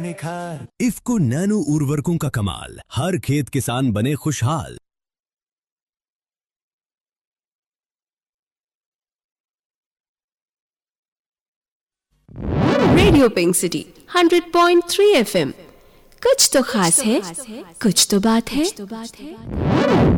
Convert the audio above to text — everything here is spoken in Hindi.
निखार। इफ्को नैनो उर्वरकों का कमाल, हर खेत किसान बने खुशहाल। Radio pink city 100.3 FM। कुछ तो खास है, कुछ तो बात है।